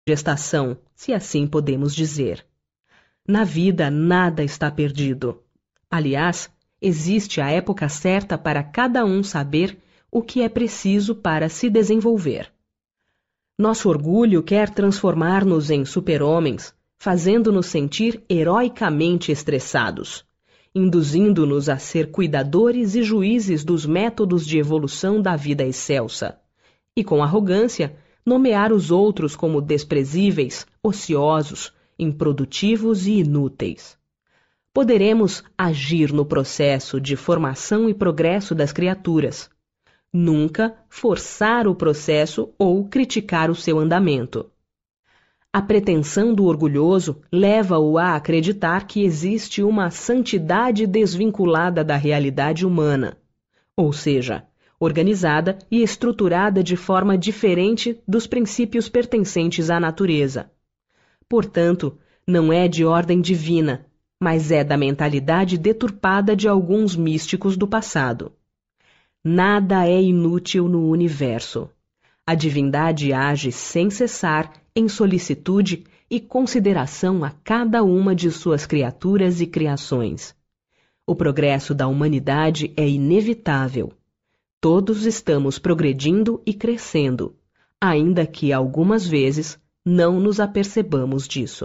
gestação, se assim podemos dizer. Na vida nada está perdido. Aliás, existe a época certa para cada um saber o que é preciso para se desenvolver. Nosso orgulho quer transformar-nos em super-homens, fazendo-nos sentir heroicamente estressados, induzindo-nos a ser cuidadores e juízes dos métodos de evolução da vida excelsa, e com arrogância nomear os outros como desprezíveis, ociosos, improdutivos e inúteis. Poderemos agir no processo de formação e progresso das criaturas, nunca forçar o processo ou criticar o seu andamento. A pretensão do orgulhoso leva-o a acreditar que existe uma santidade desvinculada da realidade humana, ou seja, organizada e estruturada de forma diferente dos princípios pertencentes à natureza. Portanto, não é de ordem divina, mas é da mentalidade deturpada de alguns místicos do passado. Nada é inútil no universo. A divindade age sem cessar em solicitude e consideração a cada uma de suas criaturas e criações. O progresso da humanidade é inevitável. Todos estamos progredindo e crescendo, ainda que algumas vezes não nos apercebamos disso.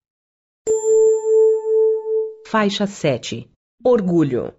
Faixa 7. Orgulho.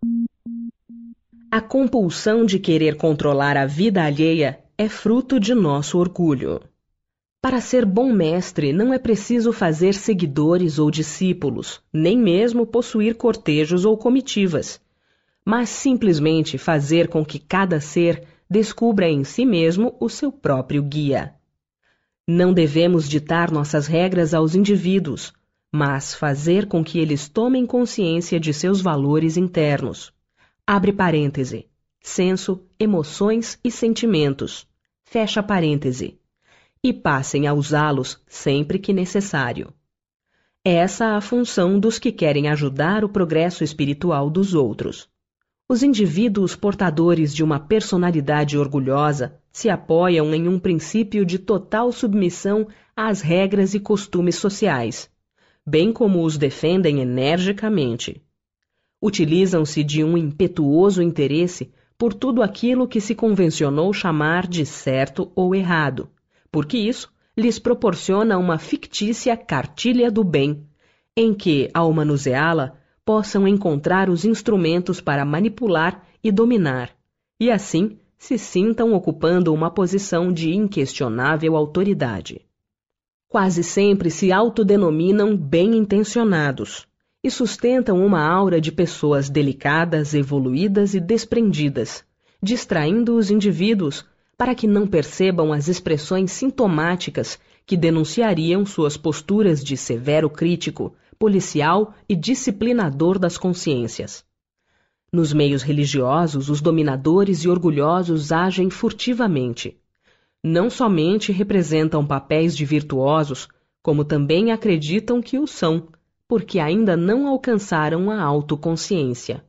A compulsão de querer controlar a vida alheia é fruto de nosso orgulho. Para ser bom mestre, não é preciso fazer seguidores ou discípulos, nem mesmo possuir cortejos ou comitivas, mas simplesmente fazer com que cada ser descubra em si mesmo o seu próprio guia. Não devemos ditar nossas regras aos indivíduos, mas fazer com que eles tomem consciência de seus valores internos. Abre parêntese. Senso, emoções e sentimentos. Fecha parêntese. E passem a usá-los sempre que necessário. Essa é a função dos que querem ajudar o progresso espiritual dos outros. Os indivíduos portadores de uma personalidade orgulhosa se apoiam em um princípio de total submissão às regras e costumes sociais, bem como os defendem energicamente. Utilizam-se de um impetuoso interesse por tudo aquilo que se convencionou chamar de certo ou errado, porque isso lhes proporciona uma fictícia cartilha do bem, em que, ao manuseá-la, possam encontrar os instrumentos para manipular e dominar, e assim se sintam ocupando uma posição de inquestionável autoridade. Quase sempre se autodenominam bem-intencionados e sustentam uma aura de pessoas delicadas, evoluídas e desprendidas, distraindo os indivíduos para que não percebam as expressões sintomáticas que denunciariam suas posturas de severo crítico, policial e disciplinador das consciências. Nos meios religiosos, os dominadores e orgulhosos agem furtivamente. Não somente representam papéis de virtuosos, como também acreditam que o são, porque ainda não alcançaram a autoconsciência.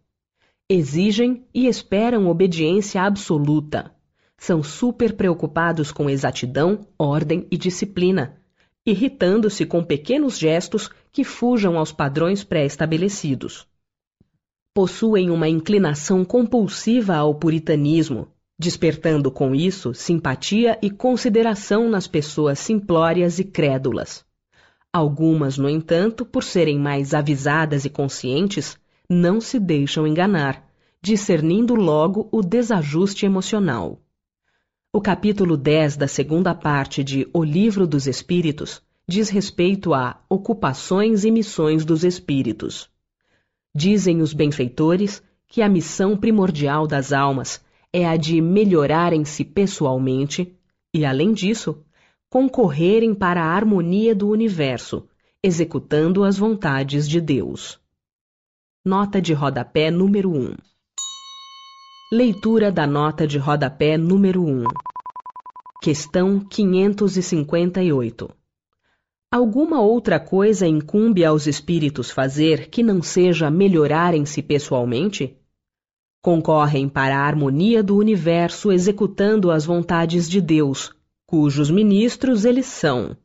Exigem e esperam obediência absoluta. São super preocupados com exatidão, ordem e disciplina, irritando-se com pequenos gestos que fujam aos padrões pré-estabelecidos. Possuem uma inclinação compulsiva ao puritanismo, despertando com isso simpatia e consideração nas pessoas simplórias e crédulas. Algumas, no entanto, por serem mais avisadas e conscientes, não se deixam enganar, discernindo logo o desajuste emocional. O capítulo 10 da segunda parte de O Livro dos Espíritos diz respeito a ocupações e missões dos espíritos. Dizem os benfeitores que a missão primordial das almas é a de melhorarem-se pessoalmente e, além disso, concorrerem para a harmonia do universo, executando as vontades de Deus. Nota de rodapé número 1. Leitura da nota de rodapé número 1. Questão 558. Alguma outra coisa incumbe aos espíritos fazer que não seja melhorarem-se pessoalmente? Concorrem para a harmonia do universo executando as vontades de Deus, cujos ministros eles são.